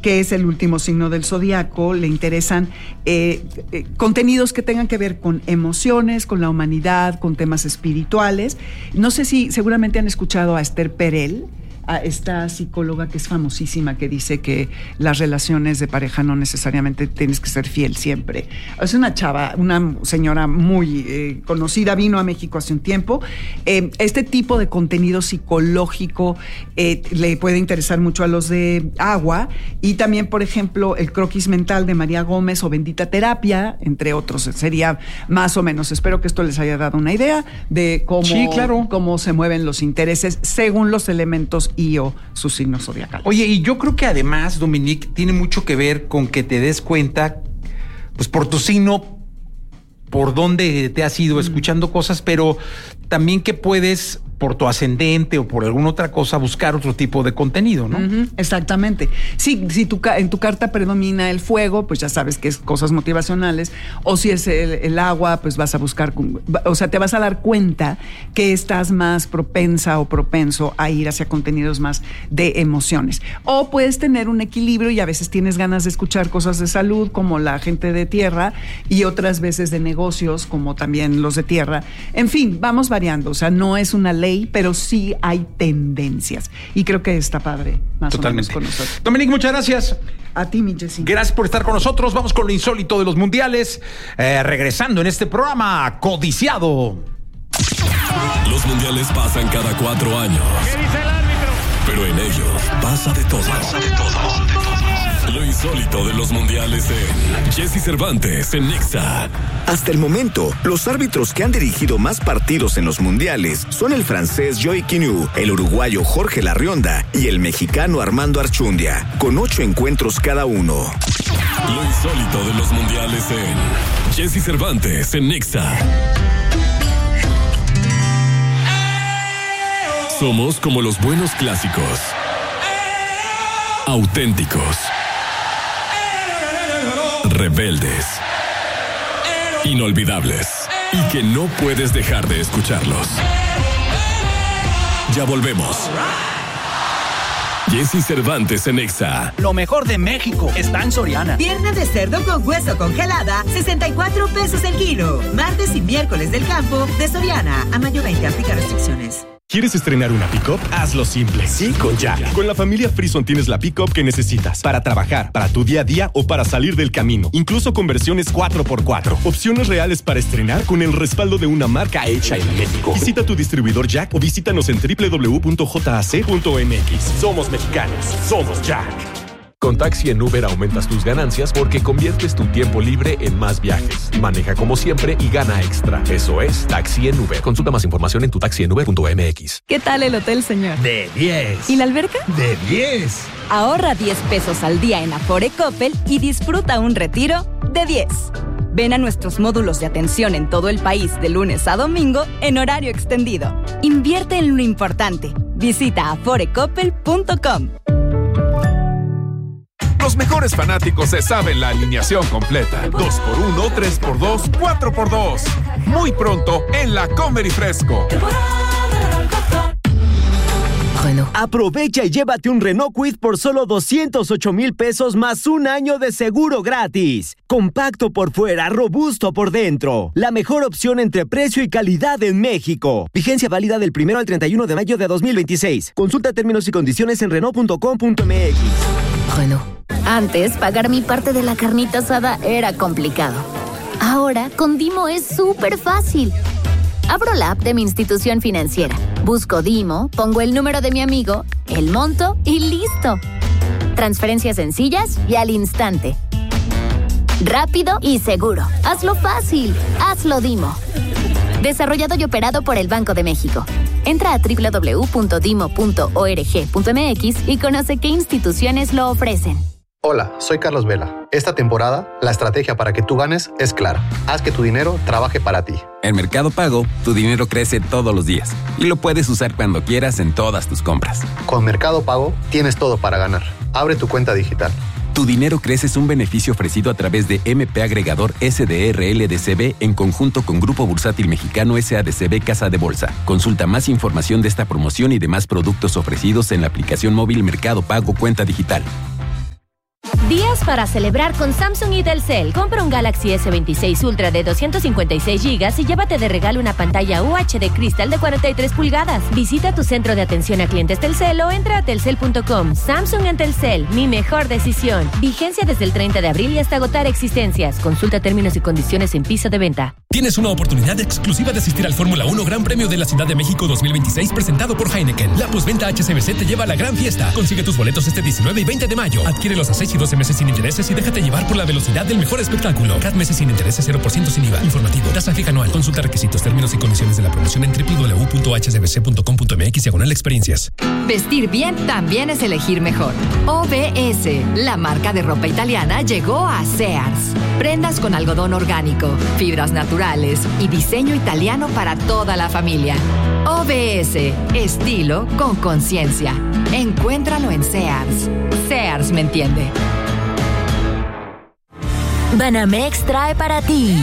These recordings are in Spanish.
que es el último signo del zodiaco, le interesan contenidos que tengan que ver con emociones, con la humanidad, con temas espirituales. No sé si seguramente han escuchado a Esther Perel, a esta psicóloga que es famosísima, que dice que las relaciones de pareja no necesariamente tienes que ser fiel siempre. Es una chava, una señora muy conocida, vino a México hace un tiempo. Este tipo de contenido psicológico le puede interesar mucho a los de Agua, y también, por ejemplo, el croquis mental de María Gómez o Bendita Terapia, entre otros. Sería más o menos, espero que esto les haya dado una idea de cómo, sí, claro, cómo se mueven los intereses según los elementos y o sus signos zodiacales. Oye, y yo creo que además, Dominique, tiene mucho que ver con que te des cuenta, pues por tu signo, por dónde te has ido escuchando cosas, pero también que puedes, por tu ascendente o por alguna otra cosa, buscar otro tipo de contenido, ¿no? Exactamente. Sí, si en tu carta predomina el fuego, pues ya sabes que es cosas motivacionales, o si es el agua, pues vas a buscar, o sea, te vas a dar cuenta que estás más propensa o propenso a ir hacia contenidos más de emociones. O puedes tener un equilibrio y a veces tienes ganas de escuchar cosas de salud, como la gente de tierra, y otras veces de negocios, como también los de tierra. En fin, vamos variando, o sea, no es una ley, pero sí hay tendencias. Y creo que está padre, más totalmente o menos con nosotros. Dominique, muchas gracias. A ti, mi Jessy. Gracias por estar con nosotros. Vamos con lo insólito de los mundiales. Regresando en este programa codiciado. Los mundiales pasan cada 4 años. ¿Qué dice el árbitro? Pero en ellos pasa de todo. Lo insólito de los mundiales en Jessy Cervantes en Nexa. Hasta el momento, los árbitros que han dirigido más partidos en los mundiales son el francés Joey Quinu, el uruguayo Jorge Larrionda y el mexicano Armando Archundia, con 8 encuentros cada uno. Lo insólito de los mundiales en Jessy Cervantes en Nexa. Somos como los buenos clásicos. Auténticos. Rebeldes. Inolvidables. Y que no puedes dejar de escucharlos. Ya volvemos. Jessy Cervantes en Nexa. Lo mejor de México está en Soriana. Pierna de cerdo con hueso congelada, 64 pesos el kilo. Martes y miércoles del campo de Soriana. A mayo 20, aplica restricciones. ¿Quieres estrenar una pick-up? Hazlo simple. Sí, con Jack. Con la familia Frison tienes la pick-up que necesitas para trabajar, para tu día a día o para salir del camino. Incluso con versiones 4x4. Opciones reales para estrenar con el respaldo de una marca hecha en México. Visita tu distribuidor Jack o visítanos en www.jac.mx. Somos mexicanos. Somos Jack. Con Taxi en Uber aumentas tus ganancias porque conviertes tu tiempo libre en más viajes. Maneja como siempre y gana extra. Eso es Taxi en Uber. Consulta más información en tutaxienuber.mx. ¿Qué tal el hotel, señor? De 10. ¿Y la alberca? De 10. Ahorra 10 pesos al día en Afore Coppel y disfruta un retiro de 10. Ven a nuestros módulos de atención en todo el país de lunes a domingo en horario extendido. Invierte en lo importante. Visita aforecoppel.com. Los mejores fanáticos se saben la alineación completa. 2x1, 3x2, 4x2. Muy pronto en la Comer y Fresco. Bueno. Aprovecha y llévate un Renault Kwid por solo 208,000 pesos más un año de seguro gratis. Compacto por fuera, robusto por dentro. La mejor opción entre precio y calidad en México. Vigencia válida del 1 al 31 de mayo de 2026. Consulta términos y condiciones en Renault.com.mx. Bueno. Antes, pagar mi parte de la carnita asada era complicado. Ahora, con Dimo es súper fácil. Abro la app de mi institución financiera, busco Dimo, pongo el número de mi amigo, el monto y ¡listo! Transferencias sencillas y al instante. Rápido y seguro. Hazlo fácil. Hazlo Dimo. Desarrollado y operado por el Banco de México. Entra a www.dimo.org.mx y conoce qué instituciones lo ofrecen. Hola, soy Carlos Vela. Esta temporada, la estrategia para que tú ganes es clara. Haz que tu dinero trabaje para ti. En Mercado Pago, tu dinero crece todos los días y lo puedes usar cuando quieras en todas tus compras. Con Mercado Pago, tienes todo para ganar. Abre tu cuenta digital. Tu dinero crece es un beneficio ofrecido a través de MP Agregador SDRLDCB en conjunto con Grupo Bursátil Mexicano SADCB Casa de Bolsa. Consulta más información de esta promoción y demás productos ofrecidos en la aplicación móvil Mercado Pago Cuenta Digital. Días para celebrar con Samsung y Telcel. Compra un Galaxy S26 Ultra de 256 GB y llévate de regalo una pantalla UHD Crystal de 43 pulgadas. Visita tu centro de atención a clientes Telcel o entra a telcel.com. Samsung en Telcel, mi mejor decisión. Vigencia desde el 30 de abril y hasta agotar existencias. Consulta términos y condiciones en piso de venta. Tienes una oportunidad exclusiva de asistir al Fórmula 1 Gran Premio de la Ciudad de México 2026 presentado por Heineken. La posventa HSBC te lleva a la gran fiesta. Consigue tus boletos este 19 y 20 de mayo. Adquiérelos a 6 y 12 meses sin intereses y déjate llevar por la velocidad del mejor espectáculo. CAT meses sin intereses, 0% sin IVA. Informativo. Tasa fija anual. Consulta requisitos, términos y condiciones de la promoción en www.hsbc.com.mx/experiencias. Vestir bien también es elegir mejor. OBS, la marca de ropa italiana, llegó a Sears. Prendas con algodón orgánico, fibras naturales y diseño italiano para toda la familia. OBS, estilo con conciencia. Encuéntralo en Sears. Sears me entiende. Banamex trae para ti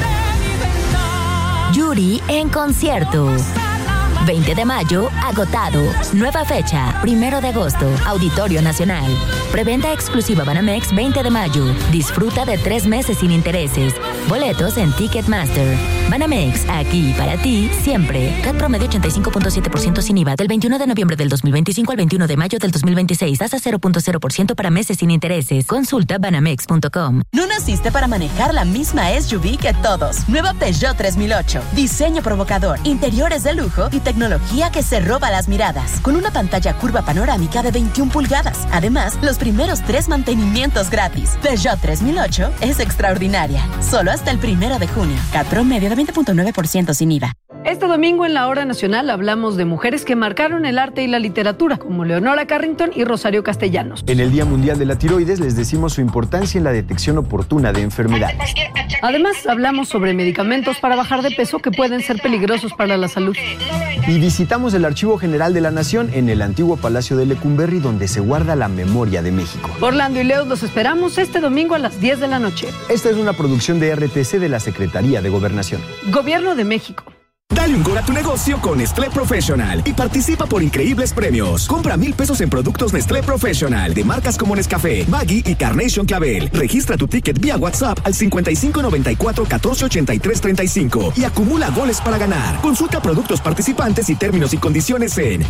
Yuri en concierto. 20 de mayo, agotado. Nueva fecha, 1 de agosto, Auditorio Nacional. Preventa exclusiva Banamex 20 de mayo. Disfruta de 3 meses sin intereses. Boletos en Ticketmaster. Banamex, aquí para ti, siempre. CAT promedio 85.7% sin IVA del 21 de noviembre del 2025 al 21 de mayo del 2026. Tasa 0.0% para meses sin intereses. Consulta banamex.com. No naciste para manejar la misma SUV que todos. Nueva Peugeot 3008. Diseño provocador, interiores de lujo y tecnología que se roba las miradas. Con una pantalla curva panorámica de 21 pulgadas. Además, los primeros 3 mantenimientos gratis. Peugeot 3008 es extraordinaria. Solo hasta el 1 de junio. CAT promedio de 20.9% sin IVA. Este domingo en la Hora Nacional hablamos de mujeres que marcaron el arte y la literatura, como Leonora Carrington y Rosario Castellanos. En el Día Mundial de la Tiroides les decimos su importancia en la detección oportuna de enfermedades. Además, hablamos sobre medicamentos para bajar de peso que pueden ser peligrosos para la salud. Y visitamos el Archivo General de la Nación en el antiguo Palacio de Lecumberri, donde se guarda la memoria de México. Orlando y Leo los esperamos este domingo a las 10 de la noche. Esta es una producción de RTC de la Secretaría de Gobernación. Gobierno de México. Dale un gol a tu negocio con Nestlé Professional y participa por increíbles premios. Compra 1,000 pesos en productos Nestlé Professional de marcas como Nescafé, Maggi y Carnation Clavel. Registra tu ticket vía WhatsApp al 5594 1483 35 y acumula goles para ganar. Consulta productos participantes y términos y condiciones en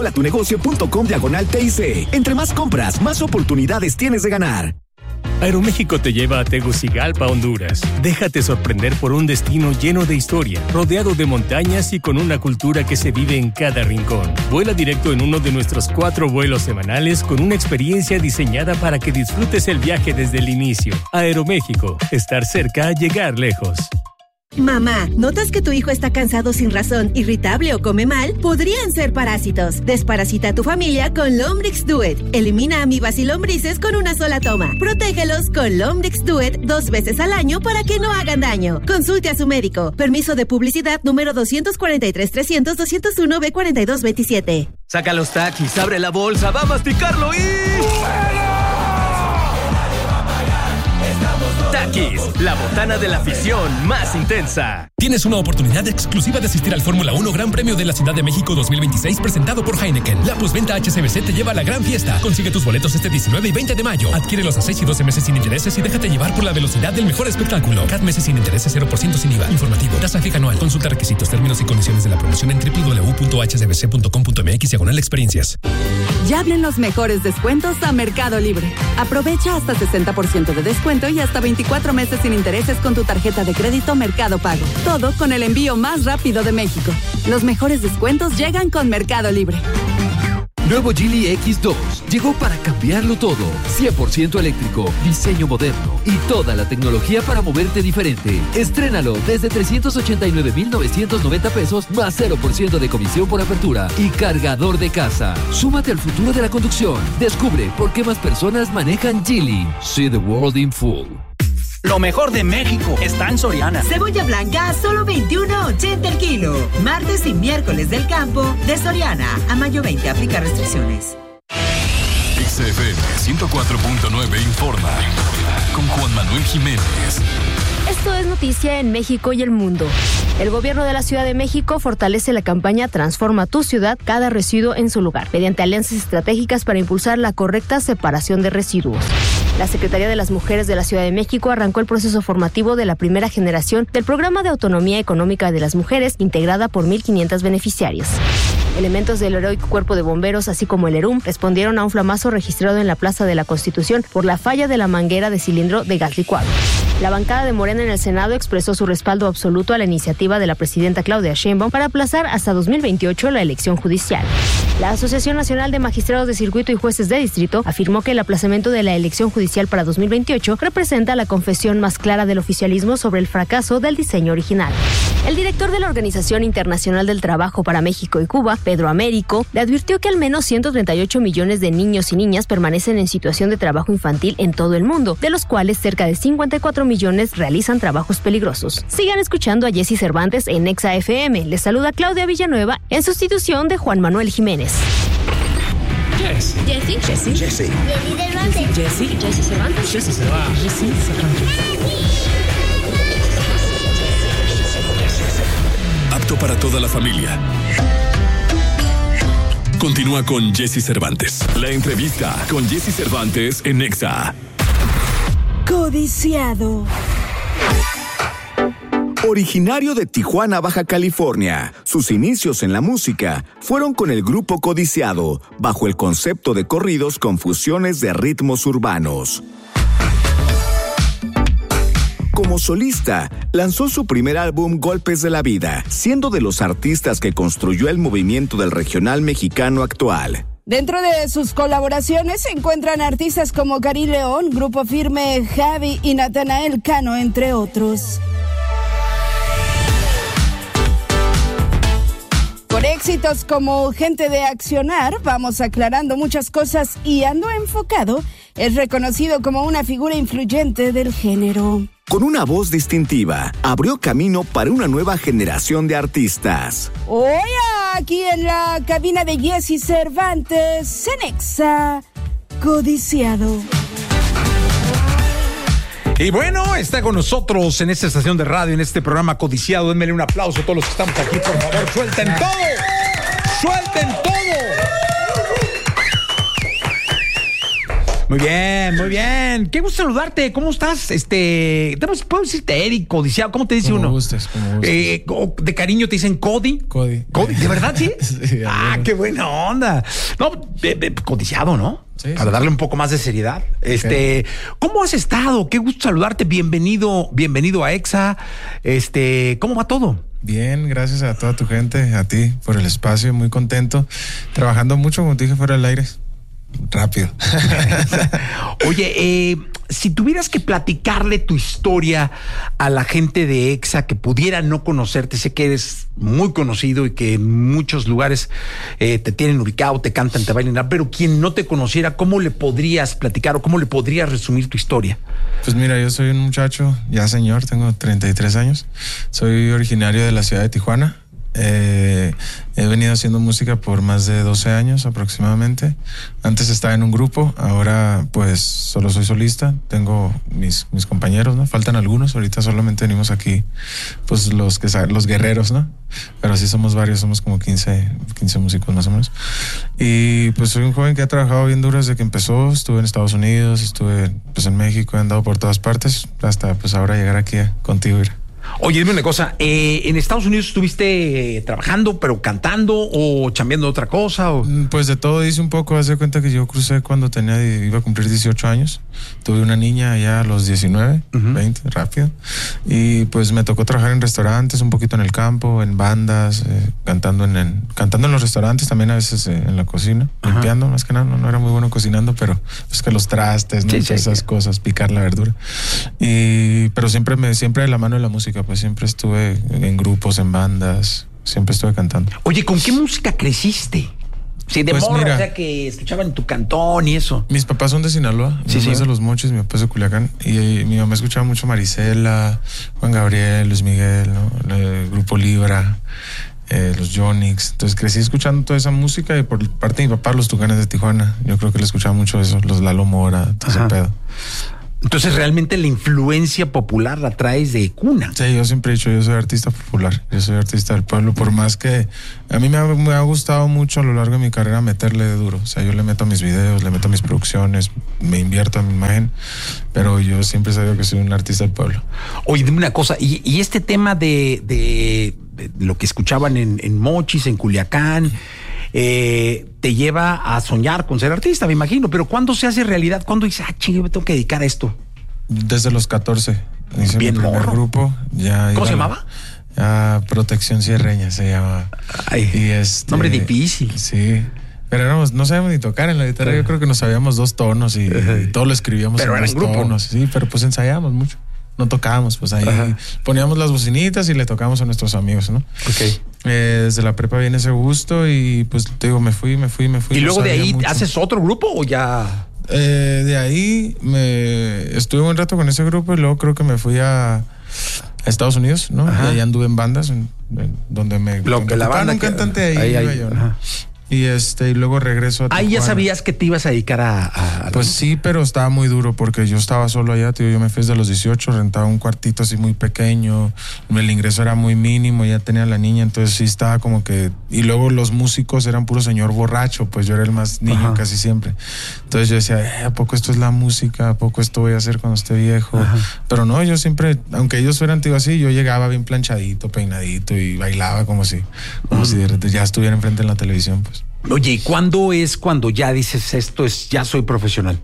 daungolatunegocio.com/TIC. Entre más compras, más oportunidades tienes de ganar. Aeroméxico te lleva a Tegucigalpa, Honduras. Déjate sorprender por un destino lleno de historia, rodeado de montañas y con una cultura que se vive en cada rincón. Vuela directo en uno de nuestros 4 vuelos semanales con una experiencia diseñada para que disfrutes el viaje desde el inicio. Aeroméxico, estar cerca, llegar lejos. Mamá, ¿notas que tu hijo está cansado sin razón, irritable o come mal? Podrían ser parásitos. Desparasita a tu familia con Lombrix Duet. Elimina amibas y lombrices con una sola toma. Protégelos con Lombrix Duet 2 veces al año para que no hagan daño. Consulte a su médico. Permiso de publicidad número 243-300-201-B4227. Saca los taquis, abre la bolsa, va a masticarlo y... Takis, la botana de la afición más intensa. Tienes una oportunidad exclusiva de asistir al Fórmula 1 Gran Premio de la Ciudad de México 2026 presentado por Heineken. La posventa HSBC te lleva a la gran fiesta. Consigue tus boletos este 19 y 20 de mayo. Adquiérelos a 6 y 12 meses sin intereses y déjate llevar por la velocidad del mejor espectáculo. CAT meses sin intereses, 0% sin IVA. Informativo. Tasa fija anual. Consulta requisitos, términos y condiciones de la promoción en www.hsbc.com.mx/experiencias. Ya hablen los mejores descuentos a Mercado Libre. Aprovecha hasta 60% de descuento y hasta 24 meses sin intereses con tu tarjeta de crédito Mercado Pago. Todo con el envío más rápido de México. Los mejores descuentos llegan con Mercado Libre. Nuevo Geely X2 llegó para cambiarlo todo. 100% eléctrico, diseño moderno y toda la tecnología para moverte diferente. Estrénalo desde 389,990 pesos más 0% de comisión por apertura y cargador de casa. Súmate al futuro de la conducción. Descubre por qué más personas manejan Geely. See the world in full. Lo mejor de México está en Soriana. Cebolla blanca a solo $21.80 el kilo. Martes y miércoles del campo de Soriana. A mayo 20 aplica restricciones. XFM 104.9 informa con Juan Manuel Jiménez. Esto es noticia en México y el mundo. El gobierno de la Ciudad de México fortalece la campaña Transforma tu ciudad, cada residuo en su lugar, mediante alianzas estratégicas para impulsar la correcta separación de residuos. La Secretaría de las Mujeres de la Ciudad de México arrancó el proceso formativo de la primera generación del Programa de Autonomía Económica de las Mujeres, integrada por 1,500 beneficiarios. Elementos del heroico Cuerpo de Bomberos, así como el ERUM, respondieron a un flamazo registrado en la Plaza de la Constitución por la falla de la manguera de cilindro de gas licuado. La bancada de Morena en el Senado expresó su respaldo absoluto a la iniciativa de la presidenta Claudia Sheinbaum para aplazar hasta 2028 la elección judicial. La Asociación Nacional de Magistrados de Circuito y Jueces de Distrito afirmó que el aplazamiento de la elección judicial para 2028 representa la confesión más clara del oficialismo sobre el fracaso del diseño original. El director de la Organización Internacional del Trabajo para México y Cuba, Pedro Américo, le advirtió que al menos 138 millones de niños y niñas permanecen en situación de trabajo infantil en todo el mundo, de los cuales cerca de 54 millones realizan trabajos peligrosos. Sigan escuchando a Jessy Cervantes en Exa FM. Les saluda Claudia Villanueva en sustitución de Juan Manuel Jiménez. Jessy. Jessy. Jessy. Jessy. Jessy. Jessy Cervantes. Jessy Cervantes. Jessy Cervantes. Apto para toda la familia. Continúa con Jessy Cervantes. La entrevista con Jessy Cervantes en Exa. Codiciado. Originario de Tijuana, Baja California, sus inicios en la música fueron con el grupo Codiciado, bajo el concepto de corridos con fusiones de ritmos urbanos. Como solista, lanzó su primer álbum Golpes de la Vida, siendo de los artistas que construyó el movimiento del regional mexicano actual. Dentro de sus colaboraciones se encuentran artistas como Karim León, Grupo Firme, Javi y Natanael Cano, entre otros. Por éxitos como Gente de Accionar, Vamos Aclarando Muchas Cosas y Ando Enfocado, es reconocido como una figura influyente del género. Con una voz distintiva, abrió camino para una nueva generación de artistas. Hoy aquí en la cabina de Jessy Cervantes, en Exa, Codiciado. Y bueno, está con nosotros en esta estación de radio, en este programa Codiciado. Denmele un aplauso a todos los que estamos aquí, por favor. ¡Suelten todo! ¡Suelten todo! Muy bien, muy bien. Qué gusto saludarte. ¿Cómo estás? ¿Puedo decirte Eric, Codiciado? ¿Cómo te dice como uno? Gustes, como gustes. De cariño te dicen Cody. Cody. ¿De verdad sí? Sí, qué buena onda. No, Codiciado, ¿no? Sí, para darle un poco más de seriedad. Okay. ¿Cómo has estado? Qué gusto saludarte. Bienvenido a Exa. ¿Cómo va todo? Bien, gracias a toda tu gente, a ti por el espacio, muy contento. Trabajando mucho, como te dije, fuera del aire. Rápido. Oye, si tuvieras que platicarle tu historia a la gente de Exa que pudiera no conocerte, sé que eres muy conocido y que en muchos lugares te tienen ubicado, te cantan, te bailan, pero quien no te conociera, ¿cómo le podrías platicar o cómo le podrías resumir tu historia? Pues mira, yo soy un muchacho, ya señor, tengo 33 años, soy originario de la ciudad de Tijuana. He venido haciendo música por más de 12 años aproximadamente. Antes estaba en un grupo, ahora pues solo soy solista. Tengo mis compañeros, ¿no? Faltan algunos, ahorita solamente venimos aquí pues los guerreros, ¿no? Pero sí somos varios, somos como 15 músicos más o menos. Y pues soy un joven que ha trabajado bien duro desde que empezó. Estuve en Estados Unidos, estuve pues en México, he andado por todas partes hasta pues ahora llegar aquí contigo. Oye, dime una cosa, ¿en Estados Unidos estuviste trabajando, pero cantando o chambeando otra cosa? O? Pues de todo hice un poco. Haz de cuenta que yo crucé cuando iba a cumplir 18 años. Tuve una niña allá a los 19, 20, rápido. Y pues me tocó trabajar en restaurantes, un poquito en el campo, en bandas, cantando en los restaurantes, también a veces en la cocina, limpiando, más que nada. No era muy bueno cocinando, pero es que los trastes, ¿no? Sí, esas cosas, picar la verdura. Pero siempre de la mano de la música. Pues siempre estuve en grupos, en bandas, siempre estuve cantando. Oye, ¿con qué música creciste? Sí, de pues morro, mira, o sea, que escuchaban en tu cantón y eso. Mis papás son de Sinaloa, mi mamá es de Los Mochis, mi papá es de Culiacán, y mi mamá escuchaba mucho Marisela, Juan Gabriel, Luis Miguel, ¿no? El Grupo Libra, los Yonix. Entonces crecí escuchando toda esa música, y por parte de mi papá, los Tucanes de Tijuana. Yo creo que le escuchaba mucho eso, los Lalo Mora, todo ese pedo. Entonces realmente la influencia popular la traes de cuna. Sí, yo siempre he dicho, yo soy artista popular, yo soy artista del pueblo, por más que a mí me ha gustado mucho a lo largo de mi carrera meterle de duro. O sea, yo le meto a mis videos, le meto a mis producciones, me invierto en mi imagen, pero yo siempre he sabido que soy un artista del pueblo. Oye, dime una cosa, y este tema de lo que escuchaban en Mochis, en Culiacán, te lleva a soñar con ser artista, me imagino, pero ¿cuándo se hace realidad? ¿Cuándo dices, chingue, me tengo que dedicar a esto? Desde los 14. Hice Bien mi primer grupo. ¿Cómo se llamaba? Protección Sierreña se llama. Ay, y nombre difícil. Sí. Pero no sabíamos ni tocar en la guitarra. Yo creo que nos sabíamos 2 tonos y todo lo escribíamos pero en 2 tonos. Sí, pero pues ensayábamos mucho. No tocábamos, pues ahí poníamos las bocinitas y le tocábamos a nuestros amigos, ¿no? Ok. Desde la prepa viene ese gusto y pues te digo, me fui. ¿Y luego de ahí haces otro grupo o ya...? De ahí estuve un rato con ese grupo y luego creo que me fui a Estados Unidos, ¿no? Y ahí anduve en bandas donde me la banda un cantante ahí iba yo, ¿no? Y luego regreso a Tijuana. Ahí ya sabías que te ibas a dedicar a pues sí, pero estaba muy duro porque yo estaba solo allá, tío. Yo me fui desde los 18, rentaba un cuartito así muy pequeño, el ingreso era muy mínimo, ya tenía la niña, entonces sí estaba como que... Y luego los músicos eran puro señor borracho, pues yo era el más niño casi siempre. Entonces yo decía, ¿a poco esto es la música? ¿A poco esto voy a hacer cuando esté viejo? Pero no, yo siempre, aunque ellos fueran tío así, yo llegaba bien planchadito, peinadito y bailaba como si ya estuviera enfrente en la televisión, pues. Oye, ¿y cuándo es cuando ya dices ya soy profesional?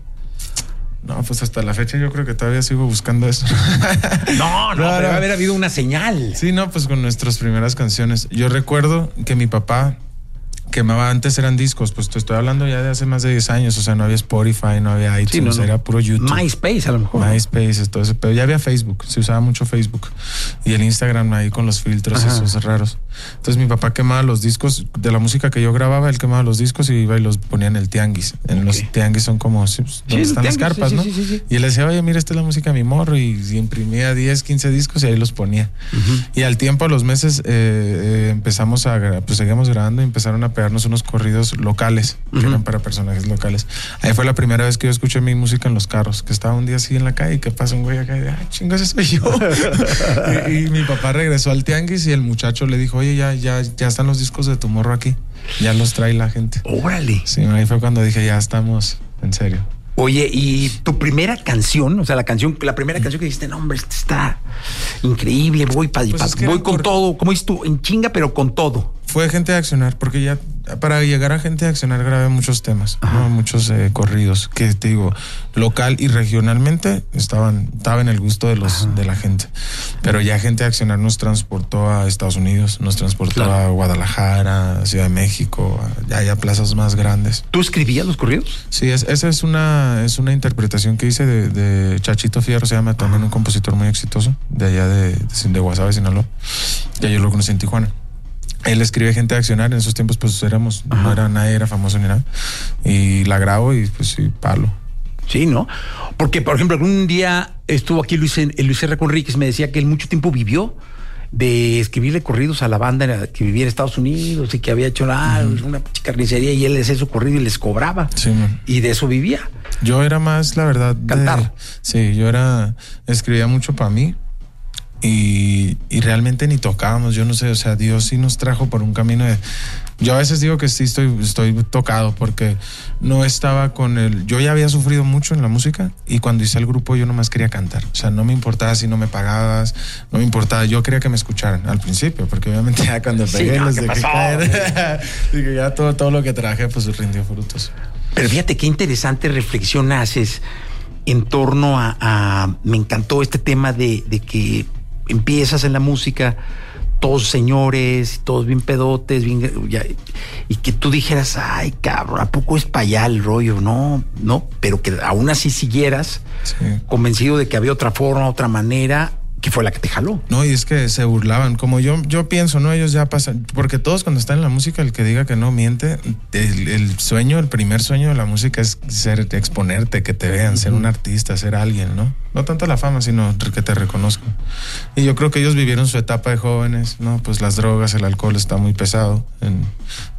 No, pues hasta la fecha yo creo que todavía sigo buscando eso. No, pero debe haber habido una señal. Sí, no, pues con nuestras primeras canciones. Yo recuerdo que mi papá quemaba, antes eran discos, pues te estoy hablando ya de hace más de 10 años, o sea, no había Spotify, no había iTunes, era puro YouTube. MySpace a lo mejor. MySpace, todo ese, pero ya había Facebook, se usaba mucho Facebook y el Instagram ahí con los filtros esos raros. Entonces mi papá quemaba los discos de la música que yo grababa, él quemaba los discos y iba y los ponía en el tianguis. En los tianguis son como donde están las carpas, ¿no? Sí. Y él decía, oye, mira, esta es la música de mi morro, y imprimía 10, 15 discos y ahí los ponía. Y al tiempo, a los meses, empezamos pues seguimos grabando y empezaron a pegarnos unos corridos locales, que eran para personajes locales. Ahí fue la primera vez que yo escuché mi música en los carros, que estaba un día así en la calle y que pasa un güey acá y chingo, ese soy yo. y mi papá regresó al tianguis y el muchacho le dijo, oye, ya están los discos de tu morro aquí, ya los trae la gente. órale. Sí, ahí fue cuando dije, ya estamos en serio. Oye, y tu primera canción, o sea, la primera canción que dijiste, no, hombre, esta está increíble, voy con todo, como dices tú, en chinga, pero con todo. Fue Gente de Accionar, porque ya para llegar a Gente de Accionar grabé muchos temas, ¿no? Muchos corridos que te digo, local y regionalmente estaba en el gusto de la gente. Pero ya Gente de Accionar nos transportó a Estados Unidos, nos transportó a Guadalajara, a Ciudad de México, a plazas más grandes. ¿Tú escribías los corridos? Sí, esa es una interpretación que hice de Chachito Fierro, se llama también un compositor muy exitoso de allá de Guasave, Sinaloa. Ya yo lo conocí en Tijuana. Él escribe Gente de Accionar, en esos tiempos pues nadie era famoso ni nada, y la grabo y pues sí, palo. Sí, ¿no? Porque, por ejemplo, algún día estuvo aquí Luis R. Conríquez, me decía que él mucho tiempo vivió de escribirle corridos a la banda que vivía en Estados Unidos y que había hecho una carnicería y él les hacía su corrido y les cobraba. Sí, y de eso vivía. Yo era más, la verdad, cantar. Sí, escribía mucho para mí. Y realmente ni tocábamos, yo no sé, o sea, Dios sí nos trajo por un camino de... Yo a veces digo que sí estoy tocado porque no estaba yo ya había sufrido mucho en la música y cuando hice el grupo yo nomás quería cantar, o sea, no me importaba si no me pagabas, no me importaba, yo quería que me escucharan al principio, porque obviamente ya cuando pegué les dejé caer, dije ya todo lo que trabajé pues rindió frutos. Pero fíjate qué interesante reflexión haces en torno a me encantó este tema de que empiezas en la música, todos señores, todos bien pedotes, y que tú dijeras, ay, cabrón, ¿a poco es para allá el rollo? No, pero que aún así siguieras convencido de que había otra forma, otra manera, que fue la que te jaló. No, y es que se burlaban, como yo pienso, ¿no? Ellos ya pasan, porque todos cuando están en la música, el que diga que no miente, el primer sueño de la música es exponerte, que te vean, ser un artista, ser alguien, ¿no? No tanto la fama, sino que te reconozcan. Y yo creo que ellos vivieron su etapa de jóvenes, ¿no? Pues las drogas, el alcohol está muy pesado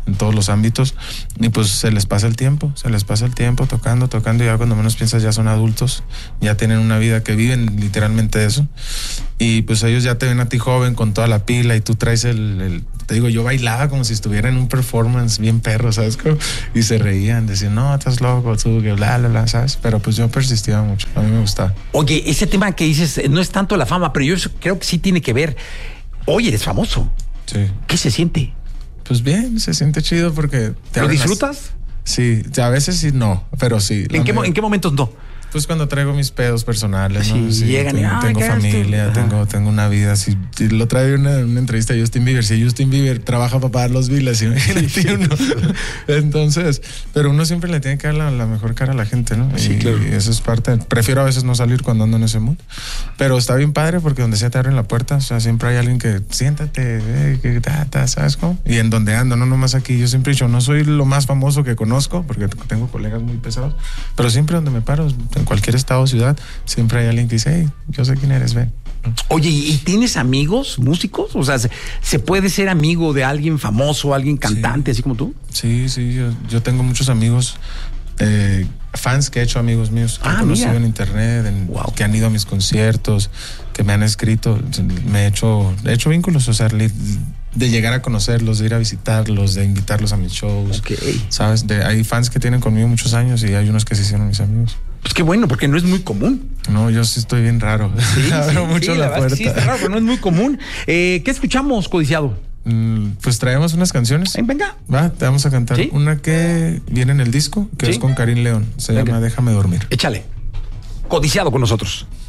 en todos los ámbitos, y pues se les pasa el tiempo tocando, y ya cuando menos piensas ya son adultos, ya tienen una vida que viven literalmente de eso, y pues ellos ya te ven a ti joven con toda la pila y tú traes te digo, yo bailaba como si estuviera en un performance bien perro, ¿sabes? Y se reían, decían, no, estás loco, tú, que bla, bla, bla, ¿sabes? Pero pues yo persistía mucho, a mí me gustaba. Oye, ese tema que dices no es tanto la fama, pero yo creo que sí tiene que ver. Oye, eres famoso. Sí. ¿Qué se siente? Pues bien, se siente chido porque... ¿Lo disfrutas? Sí, a veces sí no, pero sí. ¿En qué momentos no? Pues cuando traigo mis pedos personales, sí, ¿no? Sí, llegan tengo familia, tengo una vida. Si lo trae una entrevista a Justin Bieber. Si Justin Bieber trabaja para pagar los biles, entonces, pero uno siempre le tiene que dar la mejor cara a la gente, ¿no? Sí, claro. Y eso es parte. Prefiero a veces no salir cuando ando en ese mood. Pero está bien padre porque donde sea te abren la puerta. O sea, siempre hay alguien que siéntate, ¿sabes cómo? Y en donde ando, no nomás aquí. Yo siempre he dicho, no soy lo más famoso que conozco porque tengo colegas muy pesados, pero siempre donde me paro, en cualquier estado o ciudad, siempre hay alguien que dice, hey, yo sé quién eres, ven. Oye, ¿y tienes amigos músicos? O sea, ¿se puede ser amigo de alguien famoso, alguien cantante, así como tú? Sí, yo tengo muchos amigos, fans que he hecho amigos míos, que he conocido en internet, que han ido a mis conciertos, que me han escrito, he hecho vínculos, o sea, de llegar a conocerlos, de ir a visitarlos, de invitarlos a mis shows. Okay. ¿Sabes? Hay fans que tienen conmigo muchos años y hay unos que se hicieron mis amigos. Pues qué bueno, porque no es muy común. No, yo sí estoy bien raro. Abro mucho la puerta. Sí, está raro, pero no es muy común. ¿Qué escuchamos, Codiciado? Pues traemos unas canciones. Venga. Va, te vamos a cantar. ¿Sí? Una que viene en el disco, que es con Karim León. Se llama Déjame Dormir. Échale. Codiciado con nosotros.